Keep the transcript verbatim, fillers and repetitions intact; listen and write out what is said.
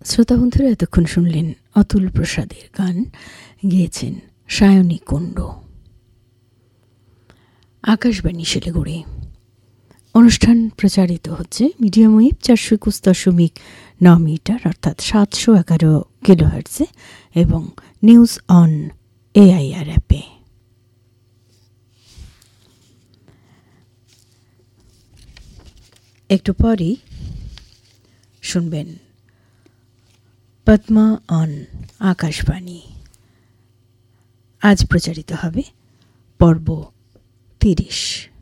শ্রোতা বন্ধুরা, এতক্ষণ শুনলেন অতুল প্রসাদের গান, গেয়েছেন সায়নী কুণ্ড। আকাশবাণী শিলিগুড়ি। অনুষ্ঠান প্রচারিত হচ্ছে মিডিয়াম ওয়েভ চারশো একুশ দশমিক ন মিটার অর্থাৎ সাতশো এগারো কিলোহার্টসে এবং নিউজ অন এআইআর অ্যাপে। একটু পরই শুনবেন পদ্মা অন আকাশবাণী। আজ প্রচারিত হবে পর্ব তিরিশ।